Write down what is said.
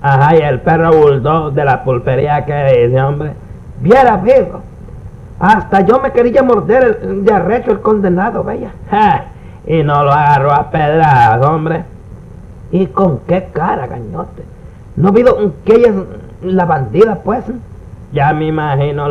Ajá, y el perro bulldog de la pulpería que dice, hombre. Viera, amigo. Hasta yo me quería morder de arrecho el condenado, vaya. Ja, y no lo agarró a pedradas, hombre. ¿Y con qué cara, gañote? ¿No ha habido que ella es la bandida, pues? Ya me imagino